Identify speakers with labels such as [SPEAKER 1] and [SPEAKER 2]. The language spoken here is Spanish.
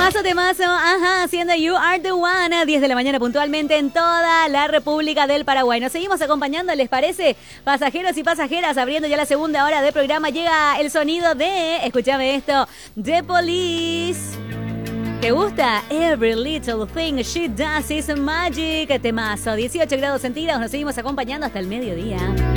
[SPEAKER 1] Temazo, ajá, haciendo You Are The One a 10 de la mañana puntualmente en toda la República del Paraguay. Nos seguimos acompañando, ¿les parece? Pasajeros y pasajeras, abriendo ya la segunda hora del programa, llega el sonido de, escúchame esto, The Police. ¿Te gusta? Every little thing she does is magic. Temazo, 18 grados centígrados, nos seguimos acompañando hasta el mediodía.